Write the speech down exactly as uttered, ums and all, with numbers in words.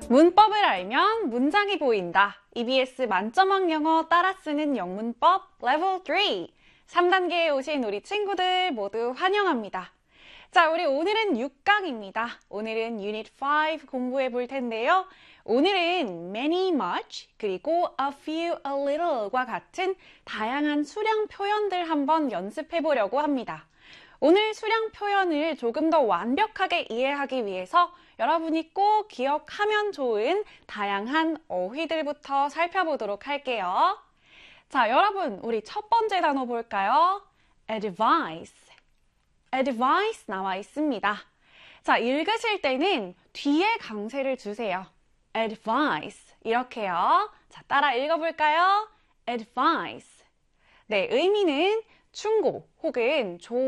문법을 알면 문장이 보인다. 이비에스 만점왕 영어 따라 쓰는 영문법 레벨 삼. 삼 단계에 오신 우리 친구들 모두 환영합니다. 자, 우리 오늘은 육 강입니다. 오늘은 유닛 오 공부해 볼 텐데요. 오늘은 many, much, 그리고 a few, a little과 같은 다양한 수량 표현들 한번 연습해 보려고 합니다. 오늘 수량 표현을 조금 더 완벽하게 이해하기 위해서 여러분이 꼭 기억하면 좋은 다양한 어휘들부터 살펴보도록 할게요. 자, 여러분, 우리 첫 번째 단어 볼까요? advice. advice 나와 있습니다. 자, 읽으실 때는 뒤에 강세를 주세요. advice. 이렇게요. 자, 따라 읽어볼까요? advice. 네, 의미는 충고 혹은 조